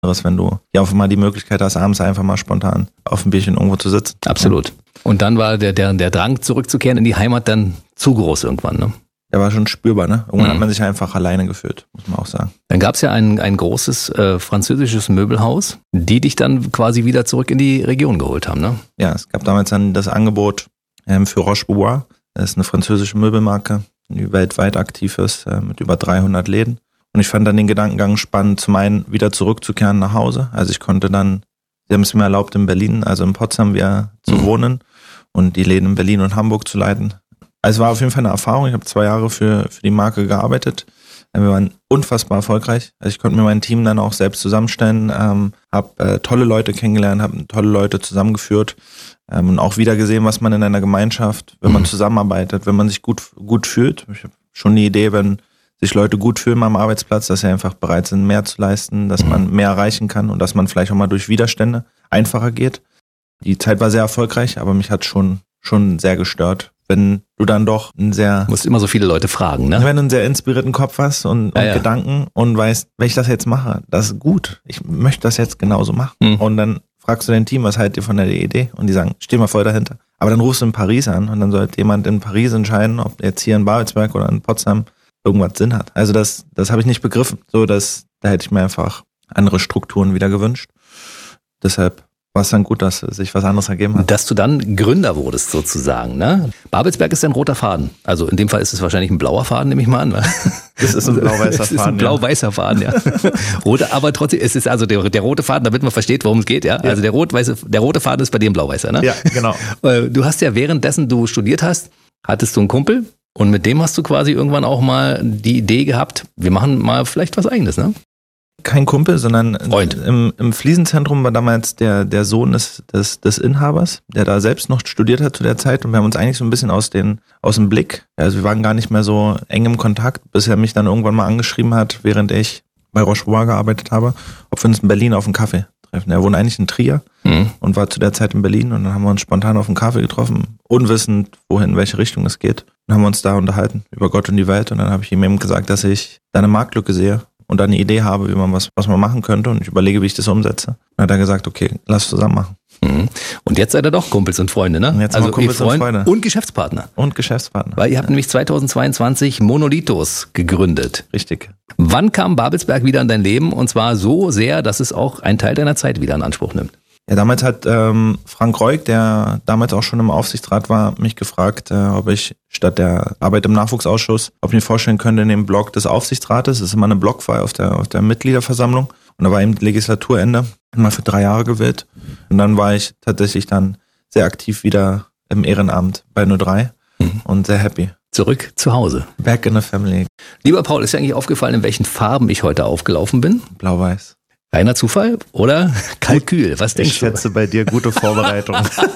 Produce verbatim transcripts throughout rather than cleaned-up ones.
wenn du ja auch mal die Möglichkeit hast, abends einfach mal spontan auf ein Bierchen irgendwo zu sitzen. Absolut. Ja. Und dann war der, der, der Drang zurückzukehren in die Heimat dann zu groß irgendwann, ne? Der war schon spürbar, ne? Irgendwann mhm. hat man sich einfach alleine gefühlt, muss man auch sagen. Dann gab es ja ein, ein großes äh, französisches Möbelhaus, die dich dann quasi wieder zurück in die Region geholt haben, ne? Ja, es gab damals dann das Angebot ähm, für Roche-Bobois. Das ist eine französische Möbelmarke, die weltweit aktiv ist, äh, mit über dreihundert Läden. Und ich fand dann den Gedankengang spannend, zum einen wieder zurückzukehren nach Hause. Also ich konnte dann, sie haben es mir erlaubt, in Berlin, also in Potsdam wieder zu mhm. wohnen und die Läden in Berlin und Hamburg zu leiten. Also es war auf jeden Fall eine Erfahrung. Ich habe zwei Jahre für, für die Marke gearbeitet. Wir waren unfassbar erfolgreich. Also ich konnte mir mein Team dann auch selbst zusammenstellen, ähm, habe äh, tolle Leute kennengelernt, habe tolle Leute zusammengeführt ähm, und auch wieder gesehen, was man in einer Gemeinschaft, wenn man zusammenarbeitet, wenn man sich gut, gut fühlt. Ich habe schon die Idee, wenn sich Leute gut fühlen am Arbeitsplatz, dass sie einfach bereit sind, mehr zu leisten, dass man mehr erreichen kann und dass man vielleicht auch mal durch Widerstände einfacher geht. Die Zeit war sehr erfolgreich, aber mich hat schon schon sehr gestört, wenn du dann doch einen sehr... Du musst immer so viele Leute fragen, ne? Wenn du einen sehr inspirierten Kopf hast und, ja, und ja. Gedanken und weißt, wenn ich das jetzt mache, das ist gut. Ich möchte das jetzt genauso machen. Mhm. Und dann fragst du dein Team, was haltet ihr von der Idee? Und die sagen, steh mal voll dahinter. Aber dann rufst du in Paris an und dann sollte jemand in Paris entscheiden, ob jetzt hier in Babelsberg oder in Potsdam irgendwas Sinn hat. Also das, das habe ich nicht begriffen. So, dass, da hätte ich mir einfach andere Strukturen wieder gewünscht. Deshalb war es dann gut, dass sich was anderes ergeben hat. Dass du dann Gründer wurdest sozusagen, ne? Babelsberg ist ein roter Faden. Also in dem Fall ist es wahrscheinlich ein blauer Faden, nehme ich mal an. Das ist ein blau-weißer Faden. Das ist ein blau-weißer Faden, ja. Rote, aber trotzdem, es ist also der, der rote Faden, damit man versteht, worum es geht, ja. Also der, rot-weiße, der rote Faden ist bei dir ein blau-weißer, ne? Ja, genau. Du hast ja währenddessen du studiert hast, hattest du einen Kumpel und mit dem hast du quasi irgendwann auch mal die Idee gehabt, wir machen mal vielleicht was Eigenes, ne? Kein Kumpel, sondern Freund. Im, im Fliesenzentrum war damals der, der Sohn des, des, des Inhabers, der da selbst noch studiert hat zu der Zeit und wir haben uns eigentlich so ein bisschen aus, den, aus dem Blick, also wir waren gar nicht mehr so eng im Kontakt, bis er mich dann irgendwann mal angeschrieben hat, während ich bei Roche-Bobois gearbeitet habe, ob wir uns in Berlin auf einen Kaffee treffen. Er wohnt eigentlich in Trier mhm. und war zu der Zeit in Berlin und dann haben wir uns spontan auf einen Kaffee getroffen, unwissend, wohin, in welche Richtung es geht. Dann haben wir uns da unterhalten über Gott und die Welt und dann habe ich ihm eben gesagt, dass ich da eine Marktlücke sehe und dann eine Idee habe, wie man was, was man machen könnte und ich überlege, wie ich das umsetze. Dann hat er gesagt, okay, lass zusammen machen. Mhm. Und jetzt seid ihr doch Kumpels und Freunde, ne? Und jetzt also sind wir Kumpels Freund und Freunde. Und Geschäftspartner. Und Geschäftspartner. Weil ihr habt ja. nämlich zweitausendzweiundzwanzig Monolithos gegründet. Richtig. Wann kam Babelsberg wieder in dein Leben und zwar so sehr, dass es auch einen Teil deiner Zeit wieder in Anspruch nimmt? Ja, damals hat ähm, Frank Reuk, der damals auch schon im Aufsichtsrat war, mich gefragt, äh, ob ich statt der Arbeit im Nachwuchsausschuss, ob ich mir vorstellen könnte, in dem Blog des Aufsichtsrates, das ist immer eine Blockwahl auf der, auf der Mitgliederversammlung und da war eben Legislaturende, mal für drei Jahre gewählt und dann war ich tatsächlich dann sehr aktiv wieder im Ehrenamt bei null drei mhm. und sehr happy. Zurück zu Hause. Back in the family. Lieber Paul, ist dir eigentlich aufgefallen, in welchen Farben ich heute aufgelaufen bin? Blau-Weiß. Reiner Zufall oder Kalkül? Was denkst ich du? Ich schätze bei dir gute Vorbereitung.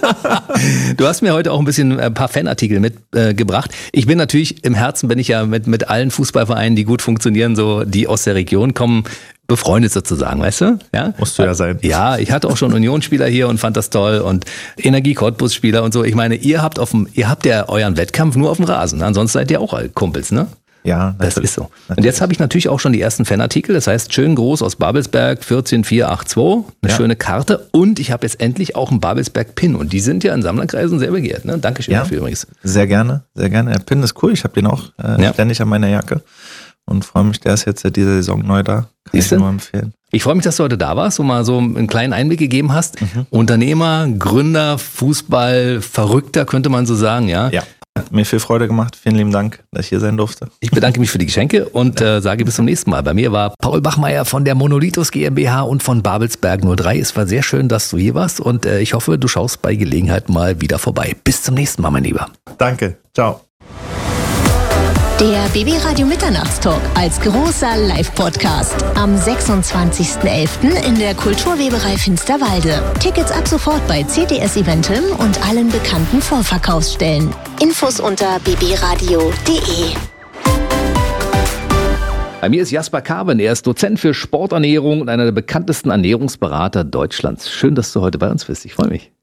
Du hast mir heute auch ein bisschen ein paar Fanartikel mitgebracht. Äh, ich bin natürlich, im Herzen bin ich ja mit, mit allen Fußballvereinen, die gut funktionieren, so die aus der Region kommen, befreundet sozusagen, weißt du? Ja? Musst du ja sein. Ja, ich hatte auch schon Unionsspieler hier und fand das toll und Energie-Cottbus-Spieler und so. Ich meine, ihr habt auf dem, ihr habt ja euren Wettkampf nur auf dem Rasen. Ansonsten seid ihr auch Kumpels, ne? Ja, das ist so. Natürlich. Und jetzt habe ich natürlich auch schon die ersten Fanartikel. Das heißt, schön groß aus Babelsberg, vierzehn vier acht zwei, eine ja. schöne Karte. Und ich habe jetzt endlich auch einen Babelsberg-Pin. Und die sind ja in Sammlerkreisen sehr begehrt. Ne? Dankeschön ja, dafür übrigens. Sehr gerne, sehr gerne. Der Pin ist cool. Ich habe den auch äh, ja. ständig an meiner Jacke. Und freue mich, der ist jetzt seit dieser Saison neu da. Kann Siehst ich nur empfehlen. Ich freue mich, dass du heute da warst und mal so einen kleinen Einblick gegeben hast. Mhm. Unternehmer, Gründer, Fußball, Verrückter könnte man so sagen, ja? Ja. Hat mir viel Freude gemacht. Vielen lieben Dank, dass ich hier sein durfte. Ich bedanke mich für die Geschenke und äh, sage bis zum nächsten Mal. Bei mir war Paul Bachmeier von der Monolithos GmbH und von Babelsberg null drei. Es war sehr schön, dass du hier warst und äh, ich hoffe, du schaust bei Gelegenheit mal wieder vorbei. Bis zum nächsten Mal, mein Lieber. Danke. Ciao. Der B B Radio Mitternachtstalk als großer Live-Podcast am sechsundzwanzigsten elften in der Kulturweberei Finsterwalde. Tickets ab sofort bei C D S Eventim und allen bekannten Vorverkaufsstellen. Infos unter b b radio punkt d e. Bei mir ist Jasper Carven, er ist Dozent für Sporternährung und einer der bekanntesten Ernährungsberater Deutschlands. Schön, dass du heute bei uns bist, ich freue mich.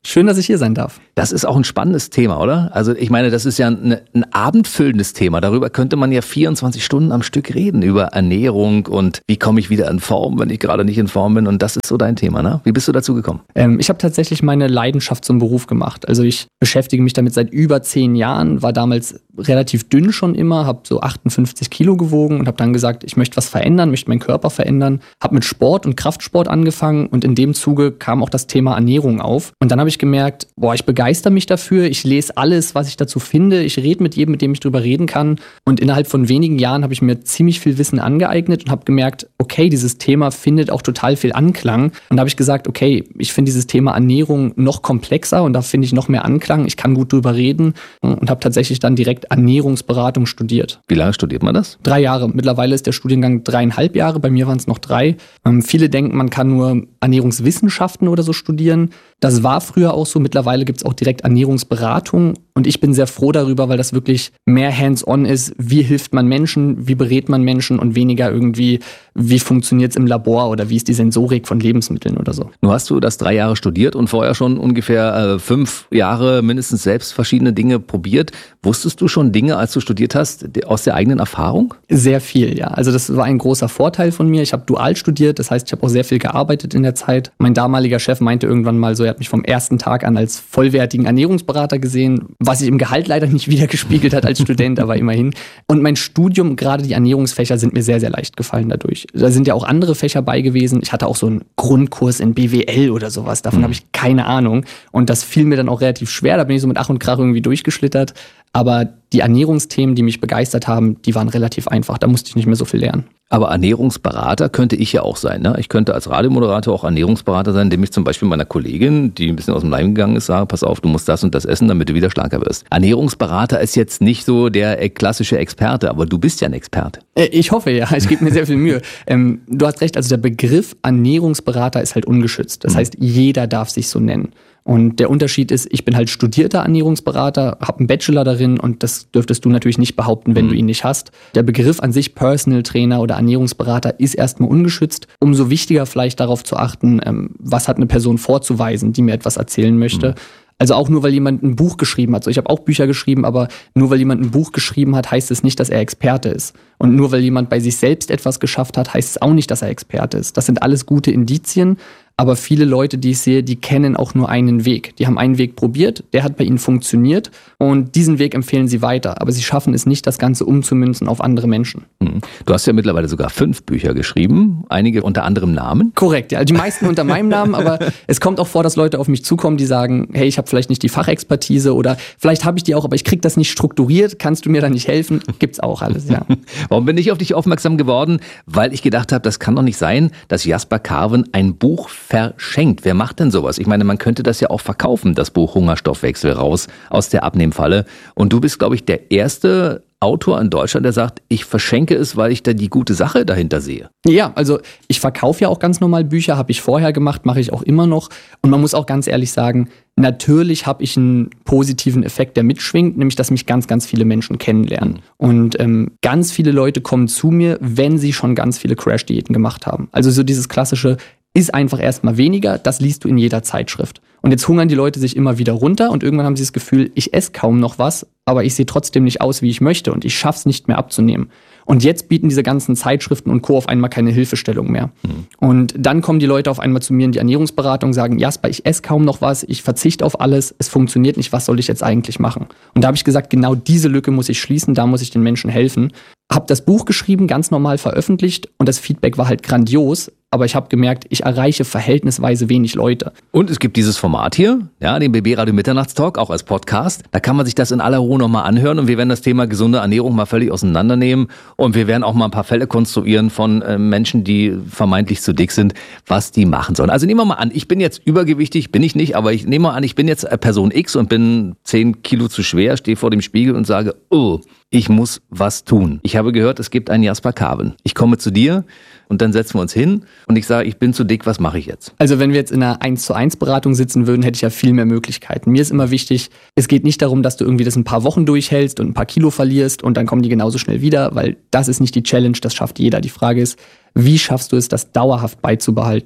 Schön, dass ich hier sein darf. Das ist auch ein spannendes Thema, oder? Also ich meine, das ist ja ein, ein abendfüllendes Thema. Darüber könnte man ja vierundzwanzig Stunden am Stück reden, über Ernährung und wie komme ich wieder in Form, wenn ich gerade nicht in Form bin. Und das ist so dein Thema, ne? Wie bist du dazu gekommen? Ähm, ich habe tatsächlich meine Leidenschaft zum Beruf gemacht. Also ich beschäftige mich damit seit über zehn Jahren, war damals relativ dünn schon immer, habe so achtundfünfzig Kilo gewogen und habe dann gesagt, ich möchte was verändern, möchte meinen Körper verändern. Habe mit Sport und Kraftsport angefangen und in dem Zuge kam auch das Thema Ernährung auf. Und dann habe ich gemerkt, boah, ich begeister mich dafür, ich lese alles, was ich dazu finde, ich rede mit jedem, mit dem ich drüber reden kann. Und innerhalb von wenigen Jahren habe ich mir ziemlich viel Wissen angeeignet und habe gemerkt, okay, dieses Thema findet auch total viel Anklang. Und da habe ich gesagt, okay, ich finde dieses Thema Ernährung noch komplexer und da finde ich noch mehr Anklang, ich kann gut drüber reden und habe tatsächlich dann direkt Ernährungsberatung studiert. Wie lange studiert man das? Drei Jahre. Mittlerweile ist der Studiengang dreieinhalb Jahre, bei mir waren es noch drei. Ähm, viele denken, man kann nur Ernährungswissenschaften oder so studieren. Das war früher auch so. Mittlerweile gibt es auch direkt Ernährungsberatung und ich bin sehr froh darüber, weil das wirklich mehr hands-on ist. Wie hilft man Menschen, wie berät man Menschen und weniger irgendwie, wie funktioniert es im Labor oder wie ist die Sensorik von Lebensmitteln oder so. Nun hast du das drei Jahre studiert und vorher schon ungefähr äh, fünf Jahre mindestens selbst verschiedene Dinge probiert. Wusstest du schon Dinge, als du studiert hast, aus der eigenen Erfahrung? Sehr viel, ja. Also das war ein großer Vorteil von mir. Ich habe dual studiert, das heißt, ich habe auch sehr viel gearbeitet in der Zeit. Mein damaliger Chef meinte irgendwann mal so, er hat mich vom ersten Tag an als vollwertigen Ernährungsberater gesehen, was sich im Gehalt leider nicht wiedergespiegelt hat als Student, aber immerhin. Und mein Studium, gerade die Ernährungsfächer, sind mir sehr, sehr leicht gefallen dadurch. Da sind ja auch andere Fächer bei gewesen. Ich hatte auch so einen Grundkurs in B W L oder sowas, davon mhm. habe ich keine Ahnung. Und das fiel mir dann auch relativ schwer, da bin ich so mit Ach und Krach irgendwie durchgeschlittert. Aber die Ernährungsthemen, die mich begeistert haben, die waren relativ einfach. Da musste ich nicht mehr so viel lernen. Aber Ernährungsberater könnte ich ja auch sein, ne? Ich könnte als Radiomoderator auch Ernährungsberater sein, indem ich zum Beispiel meiner Kollegin, die ein bisschen aus dem Leim gegangen ist, sage, pass auf, du musst das und das essen, damit du wieder schlanker wirst. Ernährungsberater ist jetzt nicht so der klassische Experte, aber du bist ja ein Experte. Ich hoffe, ja. Ich gebe mir sehr viel Mühe. ähm, du hast recht, also der Begriff Ernährungsberater ist halt ungeschützt. Das mhm. heißt, jeder darf sich so nennen. Und der Unterschied ist, ich bin halt studierter Ernährungsberater, habe einen Bachelor darin und das dürftest du natürlich nicht behaupten, wenn mhm. du ihn nicht hast. Der Begriff an sich Personal Trainer oder Ernährungsberater ist erstmal ungeschützt. Umso wichtiger vielleicht darauf zu achten, ähm, was hat eine Person vorzuweisen, die mir etwas erzählen möchte. Mhm. Also auch nur, weil jemand ein Buch geschrieben hat. So, ich habe auch Bücher geschrieben, aber nur weil jemand ein Buch geschrieben hat, heißt es nicht, dass er Experte ist. Und nur weil jemand bei sich selbst etwas geschafft hat, heißt es auch nicht, dass er Experte ist. Das sind alles gute Indizien. Aber viele Leute, die ich sehe, die kennen auch nur einen Weg. Die haben einen Weg probiert, der hat bei ihnen funktioniert und diesen Weg empfehlen sie weiter. Aber sie schaffen es nicht, das Ganze umzumünzen auf andere Menschen. Du hast ja mittlerweile sogar fünf Bücher geschrieben, einige unter anderem Namen. Korrekt, ja. Die meisten unter meinem Namen, aber es kommt auch vor, dass Leute auf mich zukommen, die sagen, hey, ich habe vielleicht nicht die Fachexpertise oder vielleicht habe ich die auch, aber ich kriege das nicht strukturiert. Kannst du mir da nicht helfen? Gibt's auch alles, ja. Warum bin ich auf dich aufmerksam geworden? Weil ich gedacht habe, das kann doch nicht sein, dass Jasper Carven ein Buch verschenkt. Wer macht denn sowas? Ich meine, man könnte das ja auch verkaufen, das Buch Hungerstoffwechsel raus aus der Abnehmfalle. Und du bist, glaube ich, der erste Autor in Deutschland, der sagt, ich verschenke es, weil ich da die gute Sache dahinter sehe. Ja, also ich verkaufe ja auch ganz normal Bücher, habe ich vorher gemacht, mache ich auch immer noch. Und man muss auch ganz ehrlich sagen, natürlich habe ich einen positiven Effekt, der mitschwingt, nämlich, dass mich ganz, ganz viele Menschen kennenlernen. Und ähm, ganz viele Leute kommen zu mir, wenn sie schon ganz viele Crash-Diäten gemacht haben. Also so dieses klassische, ist einfach erstmal weniger, das liest du in jeder Zeitschrift. Und jetzt hungern die Leute sich immer wieder runter und irgendwann haben sie das Gefühl, ich esse kaum noch was, aber ich sehe trotzdem nicht aus, wie ich möchte und ich schaffe es nicht mehr abzunehmen. Und jetzt bieten diese ganzen Zeitschriften und Co. auf einmal keine Hilfestellung mehr. Mhm. Und dann kommen die Leute auf einmal zu mir in die Ernährungsberatung und sagen, Jasper, ich esse kaum noch was, ich verzichte auf alles, es funktioniert nicht, was soll ich jetzt eigentlich machen? Und da habe ich gesagt, genau diese Lücke muss ich schließen, da muss ich den Menschen helfen. Habe das Buch geschrieben, ganz normal veröffentlicht und das Feedback war halt grandios. Aber ich habe gemerkt, ich erreiche verhältnisweise wenig Leute. Und es gibt dieses Format hier, ja, den B B Radio Mitternachtstalk, auch als Podcast. Da kann man sich das in aller Ruhe nochmal anhören und wir werden das Thema gesunde Ernährung mal völlig auseinandernehmen und wir werden auch mal ein paar Fälle konstruieren von äh, Menschen, die vermeintlich zu dick sind, was die machen sollen. Also nehmen wir mal an, ich bin jetzt übergewichtig, bin ich nicht, aber ich nehme mal an, ich bin jetzt Person X und bin zehn Kilo zu schwer, stehe vor dem Spiegel und sage, oh, ich muss was tun. Ich habe gehört, es gibt einen Jasper Carven. Ich komme zu dir und dann setzen wir uns hin und ich sage, ich bin zu dick, was mache ich jetzt? Also wenn wir jetzt in einer eins zu eins Beratung sitzen würden, hätte ich ja viel mehr Möglichkeiten. Mir ist immer wichtig, es geht nicht darum, dass du irgendwie das ein paar Wochen durchhältst und ein paar Kilo verlierst und dann kommen die genauso schnell wieder, weil das ist nicht die Challenge, das schafft jeder. Die Frage ist, wie schaffst du es, das dauerhaft beizubehalten?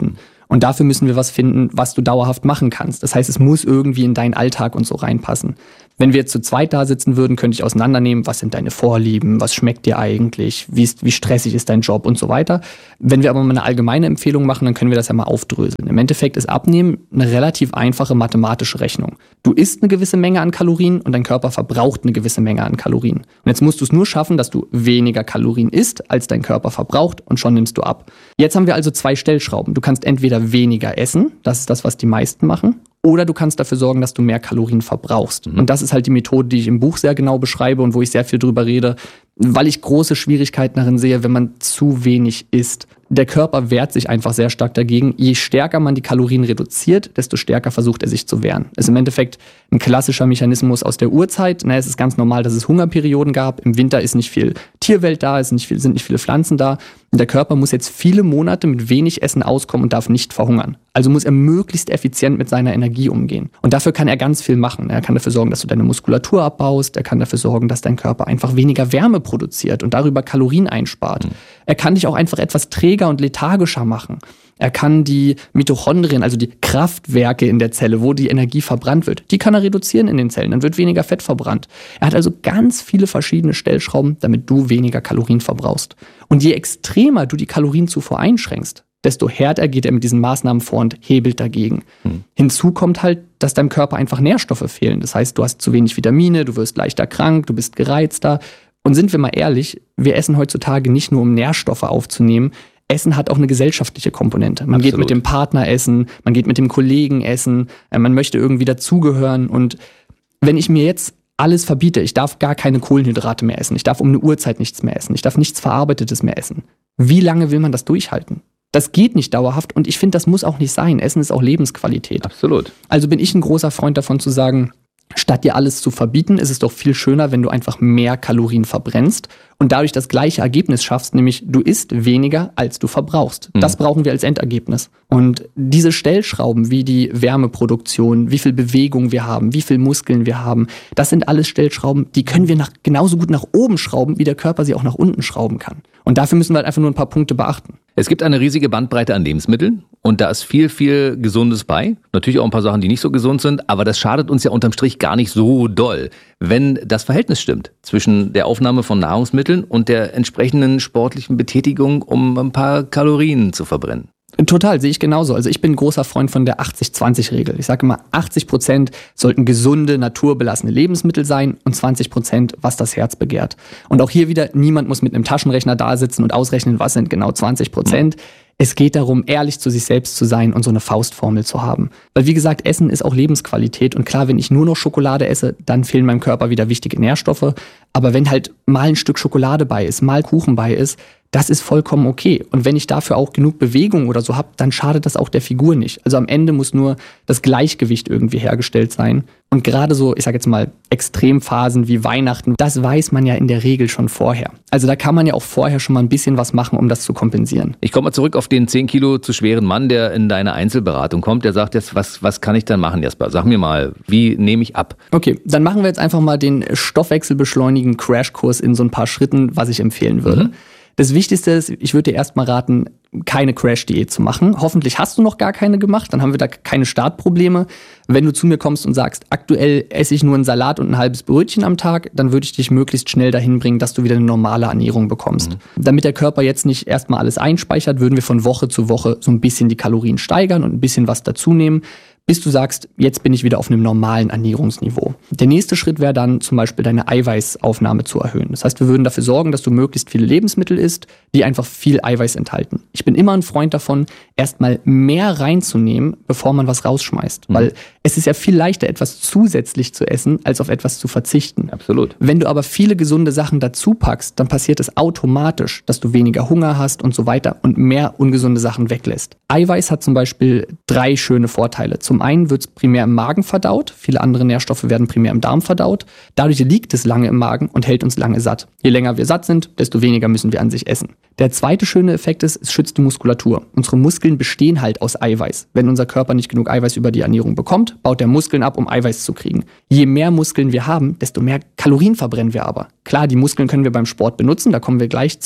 Und dafür müssen wir was finden, was du dauerhaft machen kannst. Das heißt, es muss irgendwie in deinen Alltag und so reinpassen. Wenn wir jetzt zu zweit da sitzen würden, könnte ich auseinandernehmen, was sind deine Vorlieben, was schmeckt dir eigentlich, wie, ist, wie stressig ist dein Job und so weiter. Wenn wir aber mal eine allgemeine Empfehlung machen, dann können wir das ja mal aufdröseln. Im Endeffekt ist Abnehmen eine relativ einfache mathematische Rechnung. Du isst eine gewisse Menge an Kalorien und dein Körper verbraucht eine gewisse Menge an Kalorien. Und jetzt musst du es nur schaffen, dass du weniger Kalorien isst, als dein Körper verbraucht, und schon nimmst du ab. Jetzt haben wir also zwei Stellschrauben. Du kannst entweder weniger essen, das ist das, was die meisten machen, oder du kannst dafür sorgen, dass du mehr Kalorien verbrauchst. Mhm. Und das ist halt die Methode, die ich im Buch sehr genau beschreibe und wo ich sehr viel drüber rede, weil ich große Schwierigkeiten darin sehe, wenn man zu wenig isst. Der Körper wehrt sich einfach sehr stark dagegen. Je stärker man die Kalorien reduziert, desto stärker versucht er sich zu wehren. Das ist im Endeffekt ein klassischer Mechanismus aus der Urzeit. Na, es ist ganz normal, dass es Hungerperioden gab. Im Winter ist nicht viel Tierwelt da, es sind nicht, viel, sind nicht viele Pflanzen da. Und der Körper muss jetzt viele Monate mit wenig Essen auskommen und darf nicht verhungern. Also muss er möglichst effizient mit seiner Energie umgehen. Und dafür kann er ganz viel machen. Er kann dafür sorgen, dass du deine Muskulatur abbaust. Er kann dafür sorgen, dass dein Körper einfach weniger Wärme produziert und darüber Kalorien einspart. Mhm. Er kann dich auch einfach etwas träger und lethargischer machen. Er kann die Mitochondrien, also die Kraftwerke in der Zelle, wo die Energie verbrannt wird, die kann er reduzieren in den Zellen. Dann wird weniger Fett verbrannt. Er hat also ganz viele verschiedene Stellschrauben, damit du weniger Kalorien verbrauchst. Und je extremer du die Kalorienzufuhr einschränkst, desto härter geht er mit diesen Maßnahmen vor und hebelt dagegen. Hm. Hinzu kommt halt, dass deinem Körper einfach Nährstoffe fehlen. Das heißt, du hast zu wenig Vitamine, du wirst leichter krank, du bist gereizter. Und sind wir mal ehrlich, wir essen heutzutage nicht nur, um Nährstoffe aufzunehmen. Essen hat auch eine gesellschaftliche Komponente. Man Absolut. Geht mit dem Partner essen, man geht mit dem Kollegen essen, man möchte irgendwie dazugehören. Und wenn ich mir jetzt alles verbiete, ich darf gar keine Kohlenhydrate mehr essen, ich darf um eine Uhrzeit nichts mehr essen, ich darf nichts Verarbeitetes mehr essen. Wie lange will man das durchhalten? Das geht nicht dauerhaft und ich finde, das muss auch nicht sein. Essen ist auch Lebensqualität. Absolut. Also bin ich ein großer Freund davon zu sagen, statt dir alles zu verbieten, ist es doch viel schöner, wenn du einfach mehr Kalorien verbrennst und dadurch das gleiche Ergebnis schaffst, nämlich du isst weniger, als du verbrauchst. Mhm. Das brauchen wir als Endergebnis. Und diese Stellschrauben, wie die Wärmeproduktion, wie viel Bewegung wir haben, wie viel Muskeln wir haben, das sind alles Stellschrauben, die können wir nach, genauso gut nach oben schrauben, wie der Körper sie auch nach unten schrauben kann. Und dafür müssen wir halt einfach nur ein paar Punkte beachten. Es gibt eine riesige Bandbreite an Lebensmitteln und da ist viel, viel Gesundes bei. Natürlich auch ein paar Sachen, die nicht so gesund sind, aber das schadet uns ja unterm Strich gar nicht so doll, wenn das Verhältnis stimmt zwischen der Aufnahme von Nahrungsmitteln und der entsprechenden sportlichen Betätigung, um ein paar Kalorien zu verbrennen. Total, sehe ich genauso. Also ich bin ein großer Freund von der achtzig zwanzig Regel. Ich sage immer, achtzig Prozent sollten gesunde, naturbelassene Lebensmittel sein und zwanzig Prozent, was das Herz begehrt. Und auch hier wieder, niemand muss mit einem Taschenrechner da sitzen und ausrechnen, was sind genau zwanzig Prozent. Es geht darum, ehrlich zu sich selbst zu sein und so eine Faustformel zu haben. Weil wie gesagt, Essen ist auch Lebensqualität. Und klar, wenn ich nur noch Schokolade esse, dann fehlen meinem Körper wieder wichtige Nährstoffe. Aber wenn halt mal ein Stück Schokolade bei ist, mal Kuchen bei ist, das ist vollkommen okay. Und wenn ich dafür auch genug Bewegung oder so habe, dann schadet das auch der Figur nicht. Also am Ende muss nur das Gleichgewicht irgendwie hergestellt sein. Und gerade so, ich sage jetzt mal, Extremphasen wie Weihnachten, das weiß man ja in der Regel schon vorher. Also da kann man ja auch vorher schon mal ein bisschen was machen, um das zu kompensieren. Ich komme mal zurück auf den zehn Kilo zu schweren Mann, der in deine Einzelberatung kommt. Der sagt jetzt, was, was kann ich dann machen, Jasper? Sag mir mal, wie nehme ich ab? Okay, dann machen wir jetzt einfach mal den stoffwechselbeschleunigen Crashkurs in so ein paar Schritten, was ich empfehlen würde. Mhm. Das Wichtigste ist, ich würde dir erstmal raten, keine Crash-Diät zu machen. Hoffentlich hast du noch gar keine gemacht, dann haben wir da keine Startprobleme. Wenn du zu mir kommst und sagst, aktuell esse ich nur einen Salat und ein halbes Brötchen am Tag, dann würde ich dich möglichst schnell dahin bringen, dass du wieder eine normale Ernährung bekommst. Mhm. Damit der Körper jetzt nicht erstmal alles einspeichert, würden wir von Woche zu Woche so ein bisschen die Kalorien steigern und ein bisschen was dazu nehmen, bis du sagst, jetzt bin ich wieder auf einem normalen Ernährungsniveau. Der nächste Schritt wäre dann zum Beispiel deine Eiweißaufnahme zu erhöhen. Das heißt, wir würden dafür sorgen, dass du möglichst viele Lebensmittel isst, die einfach viel Eiweiß enthalten. Ich bin immer ein Freund davon, erstmal mehr reinzunehmen, bevor man was rausschmeißt. Mhm. Weil es ist ja viel leichter, etwas zusätzlich zu essen, als auf etwas zu verzichten. Absolut. Wenn du aber viele gesunde Sachen dazu packst, dann passiert es automatisch, dass du weniger Hunger hast und so weiter und mehr ungesunde Sachen weglässt. Eiweiß hat zum Beispiel drei schöne Vorteile. Zum einen wird es primär im Magen verdaut, viele andere Nährstoffe werden primär im Darm verdaut. Dadurch liegt es lange im Magen und hält uns lange satt. Je länger wir satt sind, desto weniger müssen wir an sich essen. Der zweite schöne Effekt ist, es schützt die Muskulatur. Unsere Muskeln bestehen halt aus Eiweiß. Wenn unser Körper nicht genug Eiweiß über die Ernährung bekommt, baut er Muskeln ab, um Eiweiß zu kriegen. Je mehr Muskeln wir haben, desto mehr Kalorien verbrennen wir aber. Klar, die Muskeln können wir beim Sport benutzen, da kommen wir gleich zu.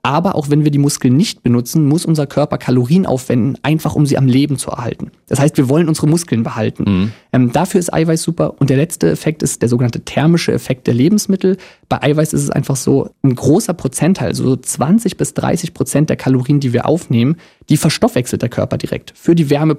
Aber auch wenn wir die Muskeln nicht benutzen, muss unser Körper Kalorien aufwenden, einfach um sie am Leben zu erhalten. Das heißt, wir wollen unsere Muskeln behalten. Mhm. Ähm, dafür ist Eiweiß super. Und der letzte Effekt ist der sogenannte thermische Effekt der Lebensmittel. Bei Eiweiß ist es einfach so, ein großer Prozentteil, also so zwanzig bis dreißig Prozent der Kalorien, die wir aufnehmen, die verstoffwechselt der Körper direkt für die Wärme